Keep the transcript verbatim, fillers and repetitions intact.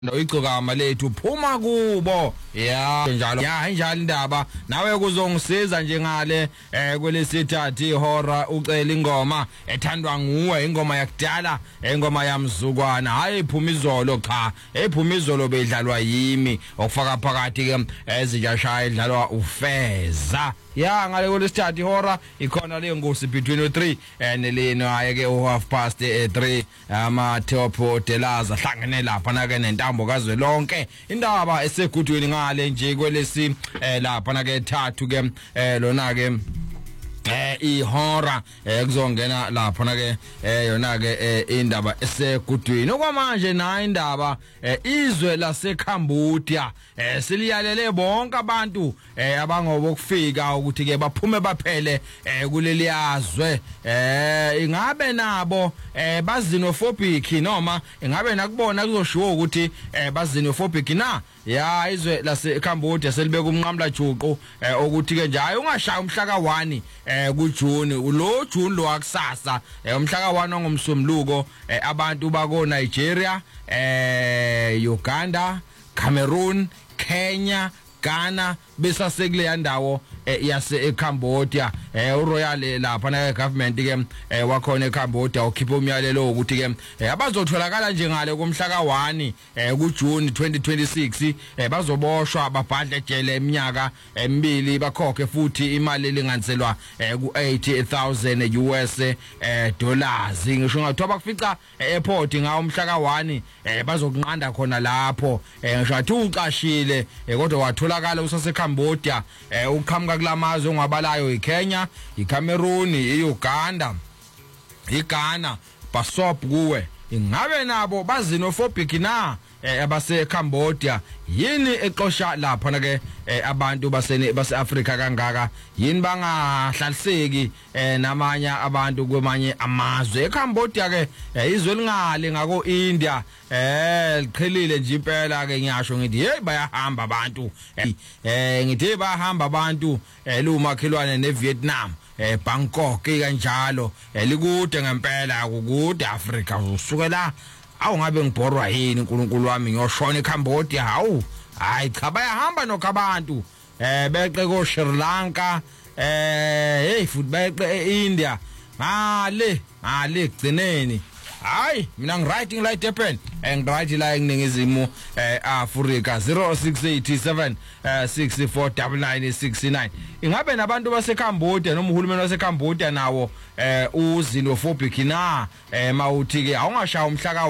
no igcokama lethu phuma kubo ya njalo ya njalo indaba nawe kuzongisiza nje ngale eh kwelesithathu ihora ucela ingoma ethandwa nguwe ingoma yakudala ingoma yamzukwana hayi iphuma izolo cha ephuma izolo bedlalwa yimi okufaka phakathi ke ezijashaya edlalwa uFeza ya ngale kwelesithathu ihora ikhona le ngosi between three and leno ayeke u half past three ama top delaza hlangene lapha na ke nentambo kazwe lonke indaba esegudweni ngale nje kwelesi lapha na ke thathu ke lona ke eh ihora ekuzongena lapha na ke yona ke indaba esegudweni okwamanje na indaba izwe lase Cambodia siliyalele bonke abantu abangobokufika ukuthi ke baphume baphele kuleli yazwe ingabe nabo bazinophobic noma ingabe nakubona kuzoshiwo ukuthi bazinophobic na ya izwe lase Cambodia selibeka umnqamla juqu ukuthi ke nje hayi ungashaya umhla ka one kuJune ulo June lo akusasa umhla ka one ngomsomluko abantu bako Nigeria Uganda Cameroon Kenya Ghana besasekule yandawo yase eCambodia uRoyal lapha na government ke wakhona eCambodia ukhipha umyalelo ukuthi ke abazotholakala nje ngale komhla ka one kuJune twenty twenty-six bazoboshwa babhadle ejele eminyaka emibili bakhokhe futhi imali elinganiselwa ku eighty thousand U S dollars ngisho ngathiwa bakufica eairport ngawo umhla ka one bazokunqanda khona lapho ngisho athi uqashile kodwa watholakala usase Cambodia uqhamuka kulamazwe ongabalayo iKenya iCameroon iUganda iGhana basop kuwe ingabe nabo bazinophobic na abase Cambodia yini exosha lapha na ke abantu basene base Africa kangaka yini bangahlaliseki namanye abantu kwemanye amazwe eCambodia ke izwe lingale ngako India eh liqhelile nje impela ke ngiyasho ngithi hey bayahamba abantu eh ngithi bayahamba abantu lumakhelwane neVietnam eh Bangkok kanjalo likude ngempela ukude Africa usukela awu ngabe ngibhorwa yini uNkulunkulu wami ngiyoshona eCambodia hawu hayi cha bayahamba nokhabantu eh beqe ko Sri Lanka eh hey futhi beqe eIndia ngale ngale gcineni hayi mina ngwriting like Durban and write la eningizimu Africa zero six eight seven six four nine nine six nine ingabe nabantu base Cambodia noma uhulumeni wase Cambodia nawo uzinophobic na mawuthi ke awungashaya umhla